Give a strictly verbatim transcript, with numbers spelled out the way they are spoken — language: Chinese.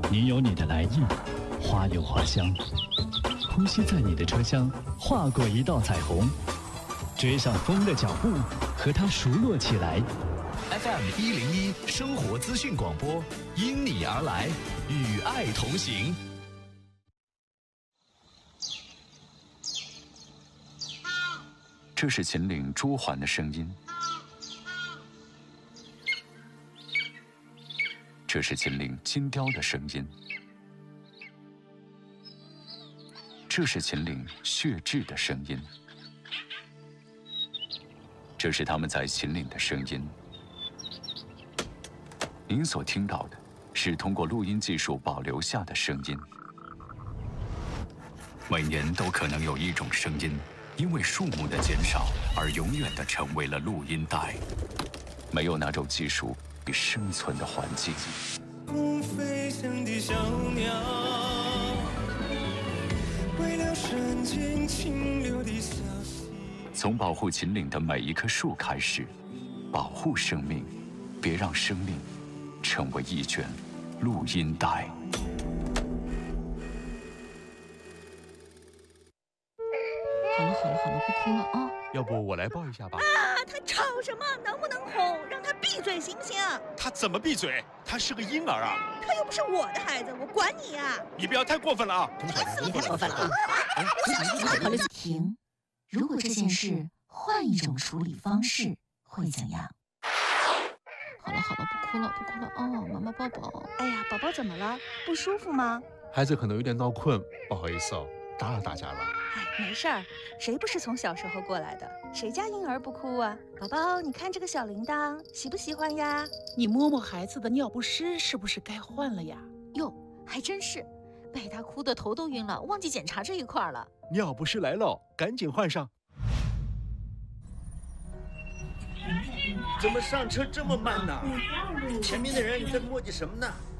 你有你的来意，花有花香，呼吸在你的车厢，划过一道彩虹，追上风的脚步，和它熟络起来。 F M 一零一生活资讯广播，因你而来，与爱同行。 这是秦岭朱鹮的声音，这是秦岭金雕的声音，这是秦岭血雉的声音，这是他们在秦岭的声音。您所听到的是通过录音技术保留下的声音。每年都可能有一种声音因为树木的减少而永远地成为了录音带。没有哪种技术比生存的环境。 飞翔的小鸟，为了顺境清流的小溪。 从保护秦岭的每一棵树开始，保护生命，别让生命成为一卷录音带。 好了好了好了，不哭了啊！ 要不我来抱一下吧？ 啊，他吵什么？能不能哄？让他闭嘴行不行？ 他怎么闭嘴？他是个婴儿啊！ 他又不是我的孩子，我管你呀！ 你不要太过分了啊！ 你太过分了啊！ 好了，停。如果这件事换一种处理方式，会怎样？好了好了，不哭了不哭了哦，妈妈抱抱。 哎呀，宝宝怎么了？不舒服吗？ 孩子可能有点闹困，不好意思哦，打扰大家了。 哎，没事儿，谁不是从小时候过来的？谁家婴儿不哭啊？宝宝，你看这个小铃铛，喜不喜欢呀？ 你摸摸孩子的尿不湿，是不是该换了呀？ 哟，还真是，被他哭得头都晕了，忘记检查这一块了。 尿不湿来了，赶紧换上。 怎么上车这么慢呢？前面的人在磨叽什么呢？